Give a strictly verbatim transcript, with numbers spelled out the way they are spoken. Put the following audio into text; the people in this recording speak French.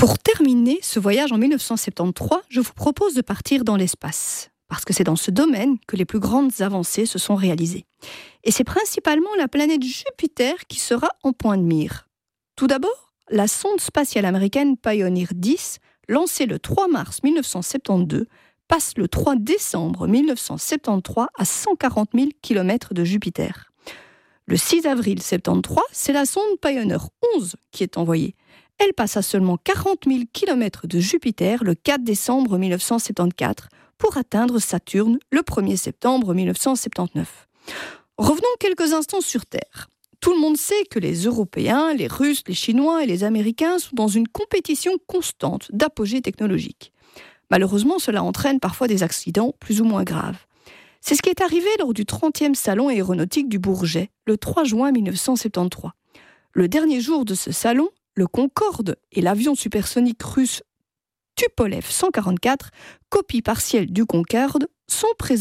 Pour terminer ce voyage en dix-neuf cent soixante-treize, je vous propose de partir dans l'espace, parce que c'est dans ce domaine que les plus grandes avancées se sont réalisées. Et c'est principalement la planète Jupiter qui sera en point de mire. Tout d'abord, la sonde spatiale américaine Pioneer dix, lancée le trois mars dix-neuf cent soixante-douze, passe le trois décembre dix-neuf cent soixante-treize à cent quarante mille kilomètres de Jupiter. Le six avril mille neuf cent soixante-treize, c'est la sonde Pioneer onze qui est envoyée. Elle passe à seulement quarante mille kilomètres de Jupiter le quatre décembre dix-neuf cent soixante-quatorze pour atteindre Saturne le premier septembre dix-neuf cent soixante-dix-neuf. Revenons quelques instants sur Terre. Tout le monde sait que les Européens, les Russes, les Chinois et les Américains sont dans une compétition constante d'apogée technologique. Malheureusement, cela entraîne parfois des accidents plus ou moins graves. C'est ce qui est arrivé lors du trentième salon aéronautique du Bourget, le trois juin dix-neuf cent soixante-treize. Le dernier jour de ce salon, le Concorde et l'avion supersonique russe Tupolev cent quarante-quatre, copie partielle du Concorde, sont présents